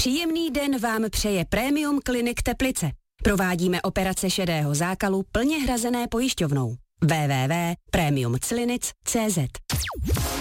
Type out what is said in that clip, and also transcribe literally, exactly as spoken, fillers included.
Příjemný den vám přeje Premium Clinic Teplice. Provádíme operace šedého zákalu plně hrazené pojišťovnou. w w w tečka premium clinic tečka c z